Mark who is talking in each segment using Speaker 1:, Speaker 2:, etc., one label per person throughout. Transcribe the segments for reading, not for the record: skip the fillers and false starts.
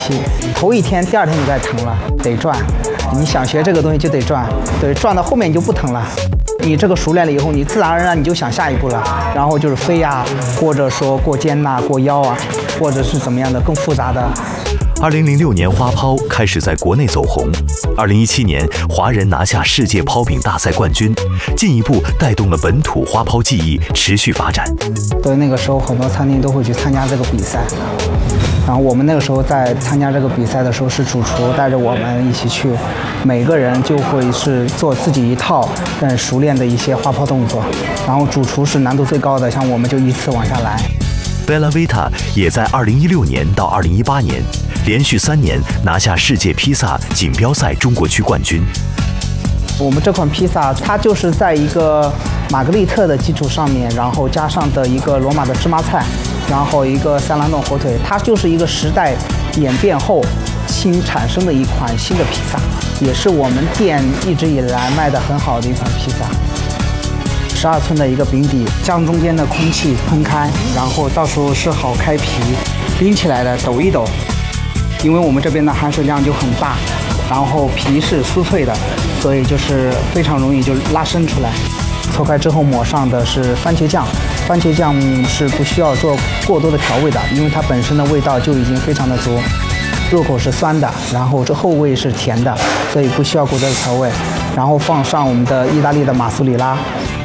Speaker 1: 头一天、第二天就该疼了，得转。你想学这个东西就得转，对，转到后面你就不疼了。你这个熟练了以后，你自然而然你就想下一步了，然后就是飞呀，或者说过肩呐、过腰啊，或者是怎么样的更复杂的。
Speaker 2: 2006年，花抛开始在国内走红。2017年，华人拿下世界抛饼大赛冠军，进一步带动了本土花抛技艺持续发展。
Speaker 1: 所以那个时候，很多餐厅都会去参加这个比赛。然后我们那个时候在参加这个比赛的时候，是主厨带着我们一起去，每个人就会是做自己一套熟练的一些花抛动作，然后主厨是难度最高的，像我们就依次往下来。
Speaker 2: Bella Vita 也在2016年到2018年连续3年拿下世界披萨锦标赛中国区冠军。
Speaker 1: 我们这款披萨，它就是在一个玛格丽特的基础上面，然后加上的一个罗马的芝麻菜，然后一个塞兰诺火腿，它就是一个时代演变后新产生的一款新的披萨，也是我们店一直以来卖的很好的一款披萨。12寸的一个饼底，将中间的空气喷开，然后到时候是好开皮，拎起来的抖一抖，因为我们这边的含水量就很大，然后皮是酥脆的，所以就是非常容易就拉伸出来。搓开之后抹上的是番茄酱，番茄酱是不需要做过多的调味的，因为它本身的味道就已经非常的足。入口是酸的，然后这后味是甜的，所以不需要过多的调味。然后放上我们的意大利的马苏里拉。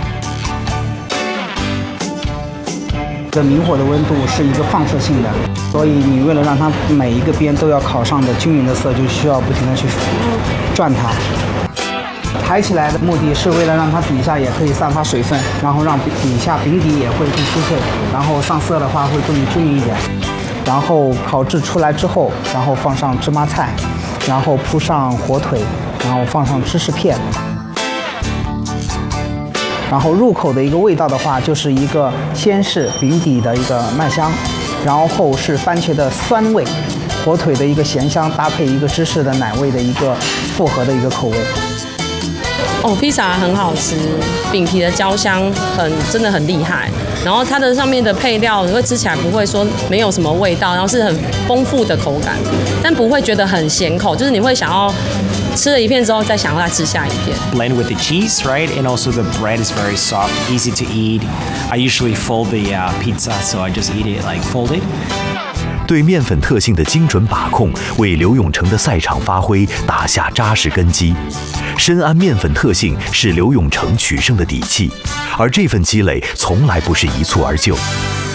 Speaker 1: 这明火的温度是一个放射性的，所以你为了让它每一个边都要烤上的均匀的色，就需要不停的去转它。抬起来的目的是为了让它底下也可以散发水分，然后让底下饼底也会更酥脆，然后上色的话会更均匀一点。然后烤制出来之后，然后放上芝麻菜，然后铺上火腿，然后放上芝士片。然后入口的一个味道的话，就是一个先是饼底的一个麦香，然后是番茄的酸味，火腿的一个咸香，搭配一个芝士的奶味的一个复合的一个口味。
Speaker 3: 哦，披萨很好吃，饼皮的焦香真的很厉害。然后它的上面的配料，你会吃起来不会说没有什么味道，然后是很丰富的口感，但不会觉得很咸口，就是你会想要吃了一片之后再想要再吃下一片。
Speaker 4: Blend with the cheese, right? And also the bread is very soft, easy to eat. I usually fold the pizza, so I just eat it like folded.
Speaker 2: 对面粉特性的精准把控，为刘永成的赛场发挥打下扎实根基。深谙面粉特性是刘永成取胜的底气，而这份积累从来不是一蹴而就。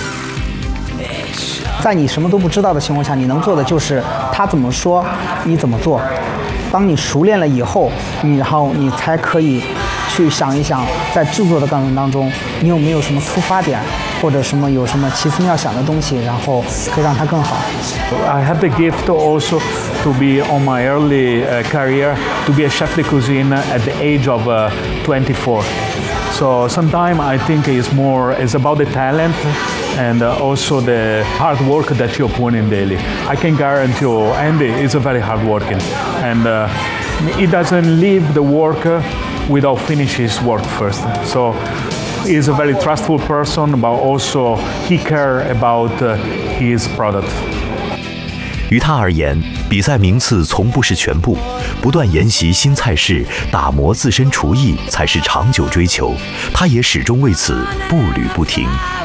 Speaker 1: 在你什么都不知道的情况下，你能做的就是他怎么说，你怎么做。当你熟练了以后，然后你才可以去想一想，在制作的过程当中，你有没有什么突发点，或者有什么奇思妙想的东西，然后可以让它更好。
Speaker 5: I have the gift also to be on my early career to be a chef de cuisine at the age of 24. So sometimes I think it's about the talent and also the hard work that you put in daily. I can guarantee you, Andy is very hard working, and he doesn't leave the work without finish his work first. So he's a very trustful person, but also he cares about his product.
Speaker 2: 于他而言，比赛名次从不是全部，不断研习新菜式，打磨自身厨艺才是长久追求。他也始终为此步履不停。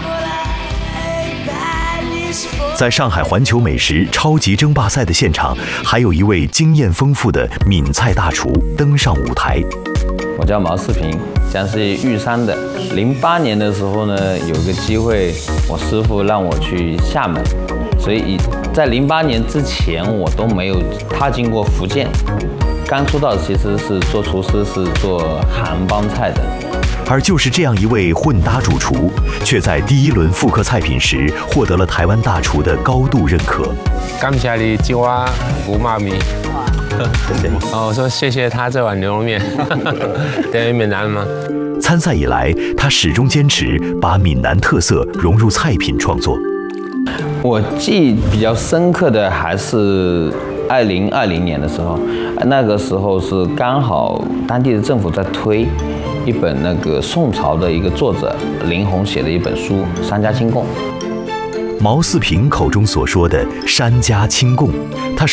Speaker 2: 在上海环球美食超级争霸赛的现场，还有一位经验丰富的闽菜大厨登上舞台。
Speaker 6: 我叫毛世平，江西玉山的。08年的时候呢，有个机会，我师傅让我去厦门，所以在08年之前，我都没有踏进过福建。刚出道其实是做厨师，是做韩帮菜的。
Speaker 2: 而就是这样一位混搭主厨，却在第1轮复刻菜品时获得了台湾大厨的高度认可。
Speaker 7: 感谢你今晚古妈咪。谢谢。我说谢谢他这碗牛肉面，对闽南吗？
Speaker 2: 参赛以来，他始终坚持把闽南特色融入菜品创作。
Speaker 6: 我记忆比较深刻的还是2020年的时候，那个时候是刚好当地的政府在推一本那个宋朝的一个作者林洪写的一本书《三家清供》。
Speaker 2: 毛四平口中所说的“山家清供”，他